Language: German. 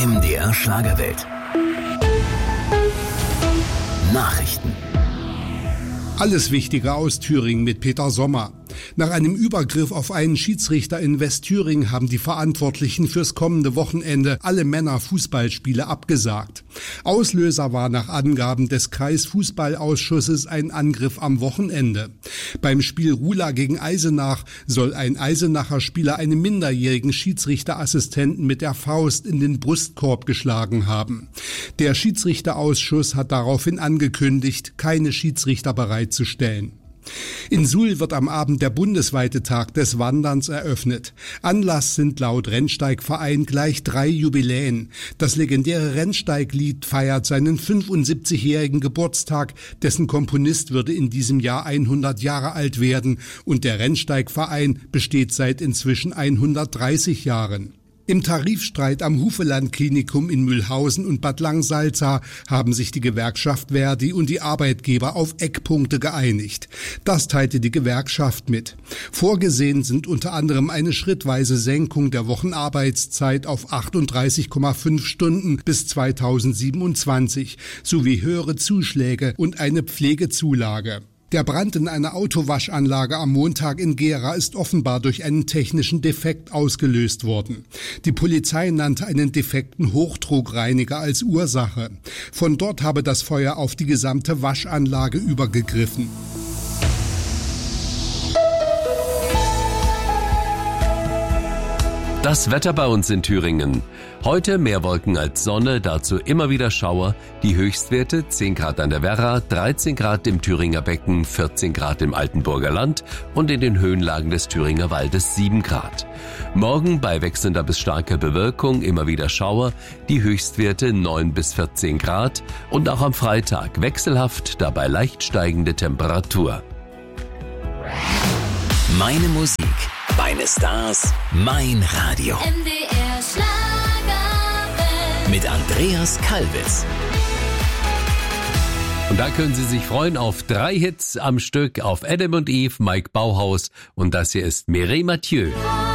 MDR Schlagerwelt. Nachrichten. Alles Wichtige aus Thüringen mit Peter Sommer. Nach einem Übergriff auf einen Schiedsrichter in Westthüringen haben die Verantwortlichen fürs kommende Wochenende alle Männerfußballspiele abgesagt. Auslöser war nach Angaben des Kreisfußballausschusses ein Angriff am Wochenende. Beim Spiel Rula gegen Eisenach soll ein Eisenacher Spieler einem minderjährigen Schiedsrichterassistenten mit der Faust in den Brustkorb geschlagen haben. Der Schiedsrichterausschuss hat daraufhin angekündigt, keine Schiedsrichter bereitzustellen. In Suhl wird am Abend der bundesweite Tag des Wanderns eröffnet. Anlass sind laut Rennsteigverein gleich 3 Jubiläen. Das legendäre Rennsteiglied feiert seinen 75-jährigen Geburtstag. Dessen Komponist würde in diesem Jahr 100 Jahre alt werden. Und der Rennsteigverein besteht seit inzwischen 130 Jahren. Im Tarifstreit am Hufeland-Klinikum in Mühlhausen und Bad Langsalza haben sich die Gewerkschaft Verdi und die Arbeitgeber auf Eckpunkte geeinigt. Das teilte die Gewerkschaft mit. Vorgesehen sind unter anderem eine schrittweise Senkung der Wochenarbeitszeit auf 38,5 Stunden bis 2027 sowie höhere Zuschläge und eine Pflegezulage. Der Brand in einer Autowaschanlage am Montag in Gera ist offenbar durch einen technischen Defekt ausgelöst worden. Die Polizei nannte einen defekten Hochdruckreiniger als Ursache. Von dort habe das Feuer auf die gesamte Waschanlage übergegriffen. Das Wetter bei uns in Thüringen. Heute mehr Wolken als Sonne, dazu immer wieder Schauer. Die Höchstwerte 10 Grad an der Werra, 13 Grad im Thüringer Becken, 14 Grad im Altenburger Land und in den Höhenlagen des Thüringer Waldes 7 Grad. Morgen bei wechselnder bis starker Bewölkung immer wieder Schauer, die Höchstwerte 9 bis 14 Grad und auch am Freitag wechselhaft, dabei leicht steigende Temperatur. Meine Musik, meine Stars, mein Radio. MDR Schlagerwelt. Mit Andreas Kalbitz. Und da können Sie sich freuen auf 3 Hits am Stück, auf Adam und Eve, Mike Bauhaus und das hier ist Mireille Mathieu.